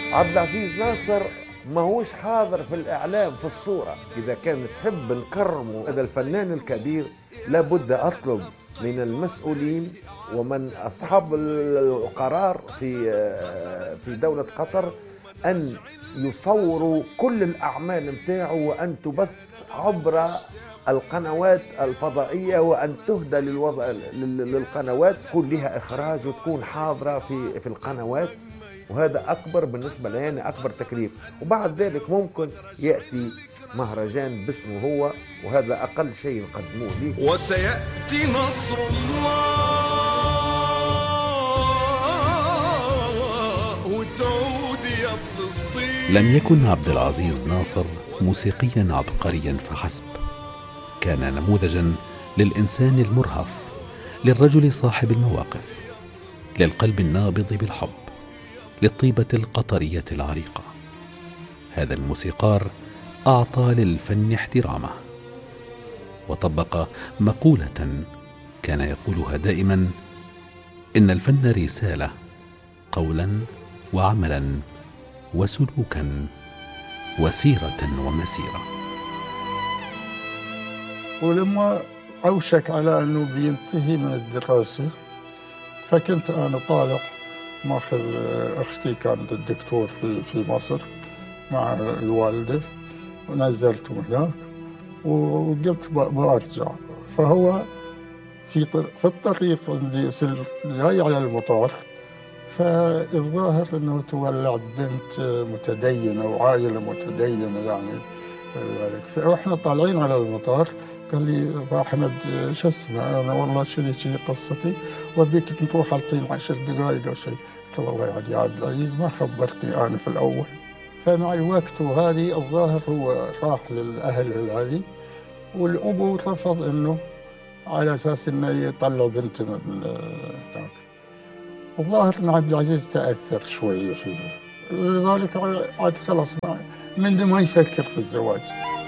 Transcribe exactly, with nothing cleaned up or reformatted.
عبد العزيز ناصر ماهوش حاضر في الإعلام في الصورة. إذا كان تحب نكرمه هذا الفنان الكبير لابد أطلب من المسؤولين ومن أصحاب القرار في في دولة قطر أن يصوروا كل الأعمال متاعه وأن تبث عبر القنوات الفضائية وأن تهدى للوضع للقنوات كلها إخراج وتكون حاضرة في في القنوات، وهذا أكبر بالنسبة لنا أكبر تكليف. وبعد ذلك ممكن يأتي مهرجان باسمه هو، وهذا أقل شيء نقدموه ليه. وسيأتي نصر الله وتعود يا فلسطين. لم يكن عبد العزيز ناصر موسيقيا عبقريا فحسب، كان نموذجا للإنسان المرهف، للرجل صاحب المواقف، للقلب النابض بالحب، للطيبة القطرية العريقة. هذا الموسيقار أعطى للفن احترامه، وطبق مقولة كان يقولها دائما: إن الفن رسالة، قولا وعملا وسلوكا وسيرة ومسيرة. ولما أوشك على أنه بينتهي من الدراسة، فكنت أنا طالع ماخذ أختي، كانت الدكتور في في مصر مع الوالدة، ونزلته هناك وقلت برجع. فهو في في الطريق عندي في جاي على المطار، فالظاهر انه تولد بنت متدينه وعائله متدينه يعني ذلك. فاحنا طالعين على المطار قال لي ابو احمد شو اسمه؟ انا والله شذي شي قصتي وبيك نروح الحين عشر دقائق او شيء. قلت له والله يا عبد العزيز ما خبرتني انا في الاول. فمع الوقت وهذه الظاهر هو راح للاهل هذه، والابو رفض انه على اساس انه يطلع بنته من ذاك. الظاهر ان عبد العزيز تاثر شويه فيه، لذلك عاد خلص من ما يفكر في الزواج.